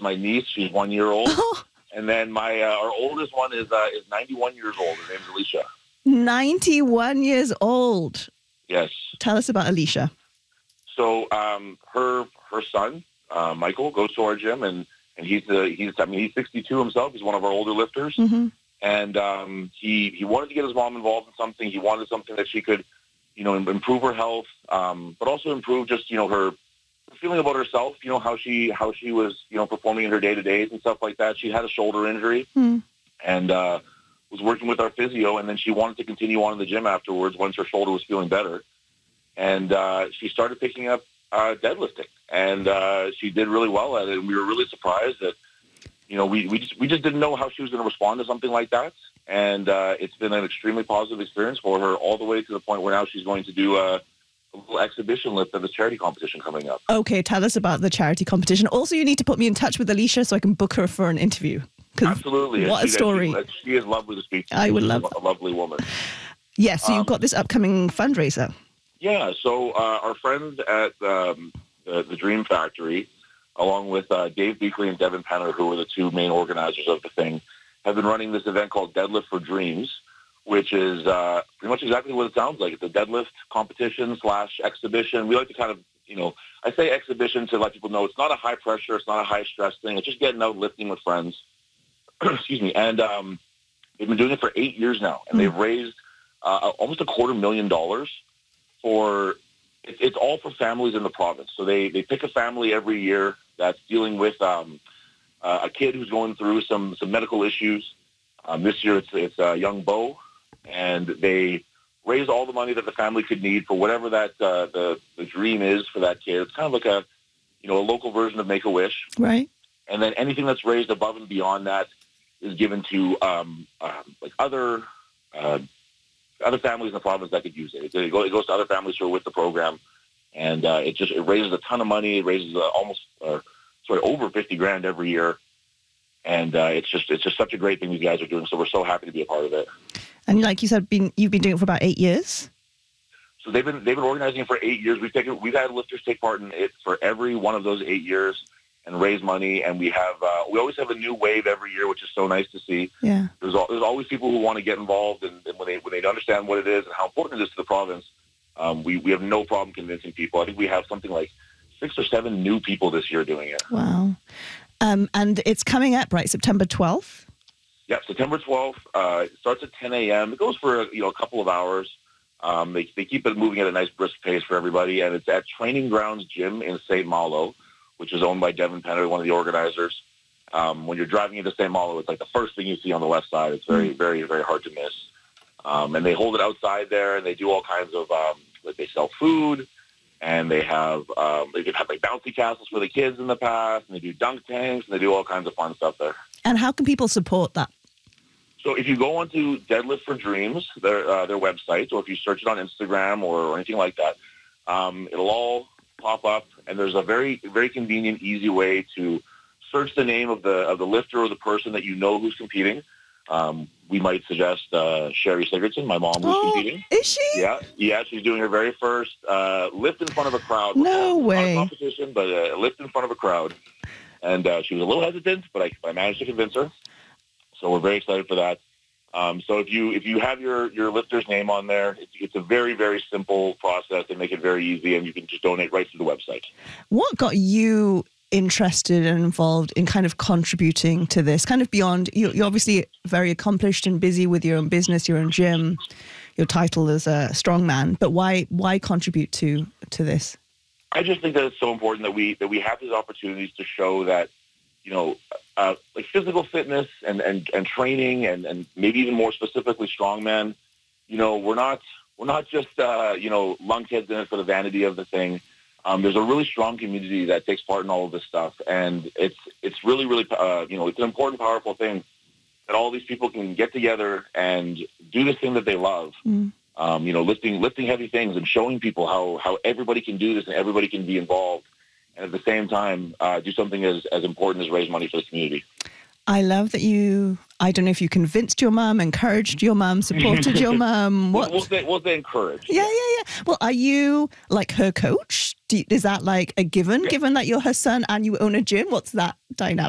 There's my niece. She's 1 year old. And then our oldest one is 91 years old. Her name's Alicia. 91 years old. Yes. Tell us about Alicia. So her son, Michael, goes to our gym, and he's 62 himself. He's one of our older lifters. Mm-hmm. And he wanted to get his mom involved in something. He wanted something that she could, improve her health, but also improve just, her feeling about herself, how she was, performing in her day-to-days and stuff like that. She had a shoulder injury and was working with our physio, and then she wanted to continue on in the gym afterwards once her shoulder was feeling better. And she started picking up deadlifting, and she did really well at it. And we were really surprised that, we just didn't know how she was going to respond to something like that. And it's been an extremely positive experience for her, all the way to the point where now she's going to do a little exhibition lift at the charity competition coming up. Okay, tell us about the charity competition. Also, you need to put me in touch with Alicia so I can book her for an interview. Absolutely. What a story. She is lovely to speak to. I would love a lovely woman. Yeah, so you've got this upcoming fundraiser. Yeah, so our friends at the Dream Factory, along with Dave Beakley and Devin Penner, who are the two main organizers of the thing, have been running this event called Deadlift for Dreams, which is pretty much exactly what it sounds like. It's a deadlift competition / exhibition. We like to kind of, I say exhibition to let people know it's not a high pressure, it's not a high stress thing. It's just getting out lifting with friends. Excuse me. And they've been doing it for 8 years now, and they've raised almost $250,000 for. It's all for families in the province. So they pick a family every year that's dealing with a kid who's going through some medical issues. This year it's young Bo, and they raise all the money that the family could need for whatever that the dream is for that kid. It's kind of like a local version of Make-A-Wish. Right. And then anything that's raised above and beyond that is given to like other families in the province that could use it. It goes to other families who are with the program, and it raises a ton of money. It raises over $50,000 every year, and it's just such a great thing these guys are doing. So we're so happy to be a part of it. And like you said, you've been doing it for about 8 years. So they've been organizing it for 8 years. We've had lifters take part in it for every one of those 8 years and raise money. And we always have a new wave every year, which is so nice to see. Yeah. There's always people who want to get involved, and when they understand what it is and how important it is to the province, we have no problem convincing people. I think we have something like 6 or 7 new people this year doing it. Wow. And it's coming up, right? September 12th? Yeah, September 12th. It starts at 10 a.m. It goes for a couple of hours. They keep it moving at a nice brisk pace for everybody, and it's at Training Grounds Gym in St. Malo, which is owned by Devin Penner, one of the organizers. When you're driving into St. Malo, it's like the first thing you see on the west side. It's very, very, very hard to miss. And they hold it outside there, and they do all kinds of, they sell food, and they have like bouncy castles for the kids in the past, and they do dunk tanks, and they do all kinds of fun stuff there. And how can people support that? So if you go onto Deadlift for Dreams, their website, or if you search it on Instagram or anything like that, it'll all pop up, and there's a very, very convenient, easy way to search the name of the lifter or the person that you know who's competing. We might suggest Sherry Sigurdsson, my mom, who's competing. Is she? Yeah, she's doing her very first lift in front of a crowd. No way. Not a competition, but a lift in front of a crowd. And she was a little hesitant, but I managed to convince her. So we're very excited for that. So if you have your lifter's name on there, it's a very, very simple process. They make it very easy, and you can just donate right through the website. What got you interested and involved in kind of contributing to this? Kind of beyond, you're obviously very accomplished and busy with your own business, your own gym, your title as a strongman, but why contribute to this? I just think that it's so important that we have these opportunities to show that, like physical fitness and training and maybe even more specifically strongman, we're not just lunkheads in it for the vanity of the thing. There's a really strong community that takes part in all of this stuff, and it's really, really it's an important, powerful thing that all these people can get together and do this thing that they love. Lifting heavy things and showing people how everybody can do this and everybody can be involved. And at the same time, do something as important as raise money for the community. I love that I don't know if you convinced your mum, encouraged your mum, supported your mum. What? We'll say encouraged. Yeah. Well, are you like her coach? Is that like a given that you're her son and you own a gym? What's that dynamic?